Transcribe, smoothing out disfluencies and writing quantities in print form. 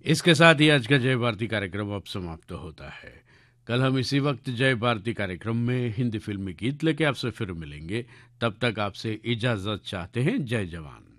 इसके साथ ही आज का जय भारती कार्यक्रम अब समाप्त होता है। कल हम इसी वक्त जय भारती कार्यक्रम में हिंदी फिल्मी गीत लेके आपसे फिर मिलेंगे। तब तक आपसे इजाजत चाहते हैं। जय जवान।